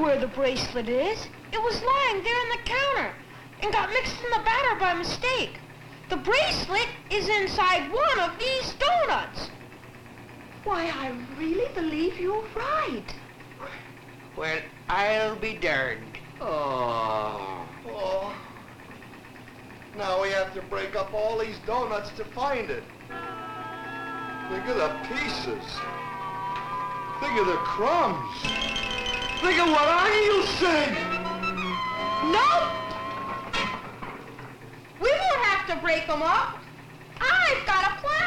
where the bracelet is. It was lying there on the counter and got mixed in the batter by mistake. The bracelet is inside one of these donuts. Why, I really believe you're right. Well, I'll be darned. Oh. Now we have to break up all these donuts to find it. Think of the pieces. Think of the crumbs. Think of what I'll say. Nope. We won't have to break them up. I've got a plan.